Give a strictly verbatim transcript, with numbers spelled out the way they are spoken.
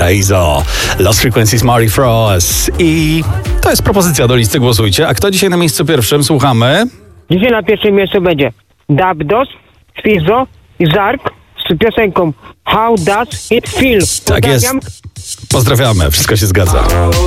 Lizzo, Lost Frequencies, Mary Frost i to jest propozycja do listy Głosujcie. A kto dzisiaj na miejscu pierwszym? Słuchamy. Dzisiaj na pierwszym miejscu będzie Dabdos, Fizzo i Zark z piosenką How Does It Feel. Tak jest. Pozdrawiamy, wszystko się zgadza.